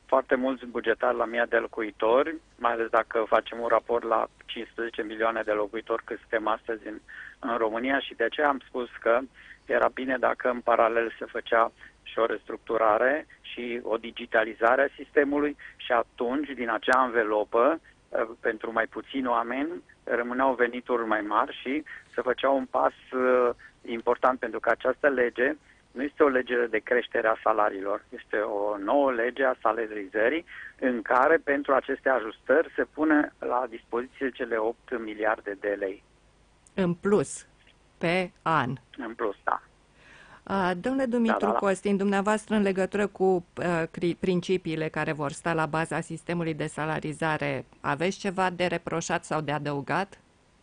foarte mulți bugetari la 1000 de locuitori, mai ales dacă facem un raport la 15 milioane de locuitori cât suntem astăzi în România, și de aceea am spus că era bine dacă în paralel se făcea și o restructurare și o digitalizare a sistemului și atunci din acea anvelopă pentru mai puțini oameni rămâneau venituri mai mari și se făcea un pas important, pentru că această lege nu este o lege de creștere a salariilor, este o nouă lege a salarizării în care pentru aceste ajustări se pune la dispoziție cele 8 miliarde de lei. În plus, pe an. În plus, da. Domnule Dumitru Costin, dumneavoastră în legătură cu principiile care vor sta la baza sistemului de salarizare, aveți ceva de reproșat sau de adăugat?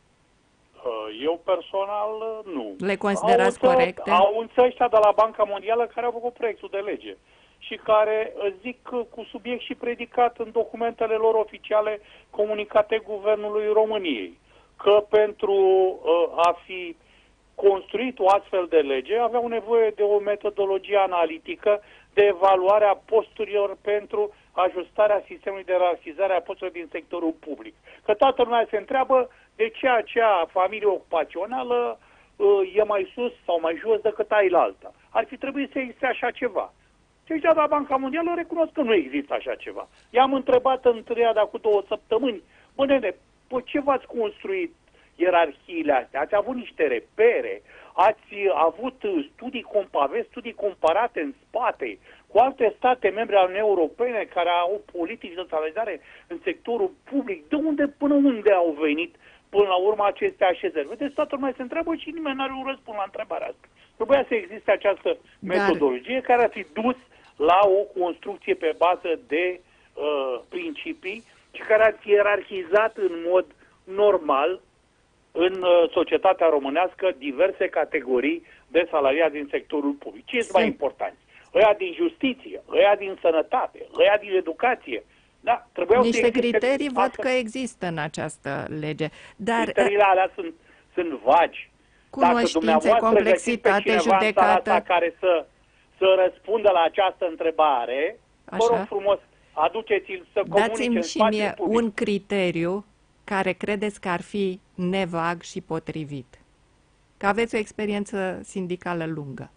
Eu personal nu. Le considerați corecte? Au însă ăștia de la Banca Mondială care au făcut proiectul de lege și care zic cu subiect și predicat în documentele lor oficiale comunicate Guvernului României că pentru a fi construit o astfel de lege aveau nevoie de o metodologie analitică de evaluare a posturilor pentru ajustarea sistemului de ierarhizare a posturilor din sectorul public. Că toată lumea se întreabă de ce acea familie ocupațională e mai sus sau mai jos decât ailaltă. Ar fi trebuit să existe așa ceva. Deci de la Banca Mondială recunosc că nu există așa ceva. I-am întrebat în triada cu 2 săptămâni, nene, ce v-ați construit ierarhiile astea? Ați avut niște repere? Ați avut aveți studii comparate în spate cu alte state membre ale Uniunii Europene care au politici de salarizare în sectorul public? De unde până unde au venit până la urmă aceste așezări? Vedeți, toată lumea se întreabă și nimeni nu are un răspuns la întrebarea asta. Trebuia să existe această metodologie care ar fi dus la o construcție pe bază de principii și care ar fi ierarhizat în mod normal în societatea românească diverse categorii de salariați din sectorul public. Ce este mai important? Ăia din justiție, ăia din sănătate, ăia din educație. Da, niște criterii văd că există în această lege. Dar criteriile alea sunt vagi. Cunoștințe, complexitate, judecată. Care să răspundă la această întrebare, vă rog frumos, aduceți-l să comunice în spațiul public. Un criteriu care credeți că ar fi nevag și potrivit. Că aveți o experiență sindicală lungă.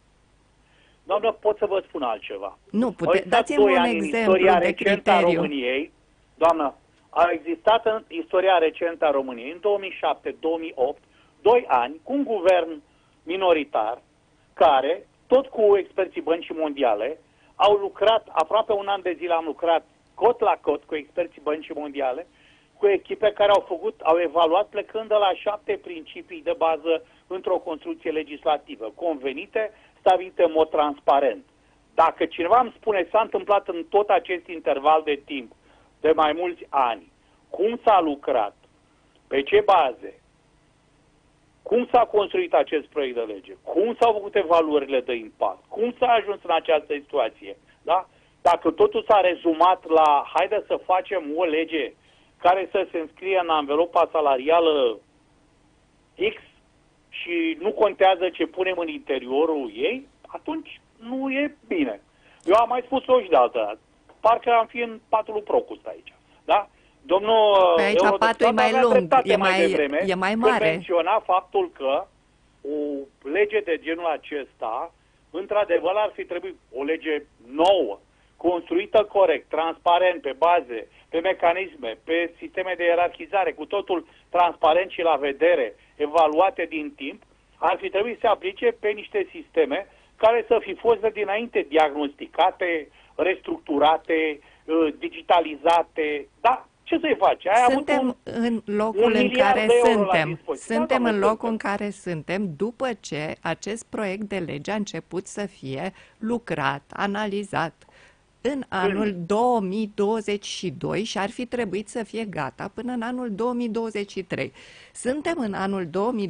Doamnă, pot să vă spun altceva. Nu, dați-mi un exemplu de criteriu. României, doamnă, a existat în istoria recentă a României, în 2007-2008, 2 ani, cu un guvern minoritar, care, tot cu experții Băncii Mondiale, au lucrat, aproape un an de zile am lucrat cot la cot cu experții Băncii Mondiale, cu echipe care au evaluat plecând de la 7 principii de bază într-o construcție legislativă, convenite, stabilite în mod transparent. Dacă cineva îmi spune s-a întâmplat în tot acest interval de timp, de mai mulți ani, cum s-a lucrat, pe ce baze, cum s-a construit acest proiect de lege, cum s-au făcut evaluările de impact, cum s-a ajuns în această situație, da? Dacă totul s-a rezumat la haideți să facem o lege care să se înscrie în anvelopa salarială X și nu contează ce punem în interiorul ei, atunci nu e bine. Eu am mai spus-o și de altă dată. Parcă am fi în patul lui Procust aici. Da? Domnul aici patul e mai lung, e mai mare. Menționa faptul că o lege de genul acesta, într-adevăr, ar fi trebuit o lege nouă, construită corect, transparent, pe baze, pe mecanisme, pe sisteme de ierarhizare, cu totul transparent și la vedere, evaluate din timp, ar fi trebuit să se aplice pe niște sisteme care să fi fost de dinainte diagnosticate, restructurate, digitalizate. Da, ce să-i faci? Suntem în locul în care suntem. Suntem în locul în care suntem după ce acest proiect de lege a început să fie lucrat, analizat în anul 2022 și ar fi trebuit să fie gata până în anul 2023. Suntem în anul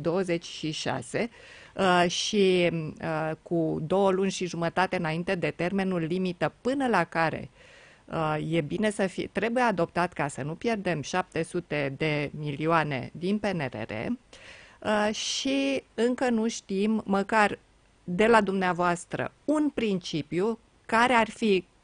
2026 și cu 2 luni și jumătate înainte de termenul limită până la care e bine să fie, trebuie adoptat ca să nu pierdem 700 de milioane din PNRR și încă nu știm măcar de la dumneavoastră un principiu care ar fi